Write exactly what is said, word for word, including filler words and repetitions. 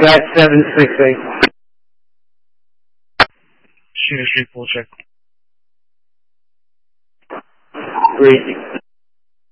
Cat seven six eight. Shooter Street, full check. Three.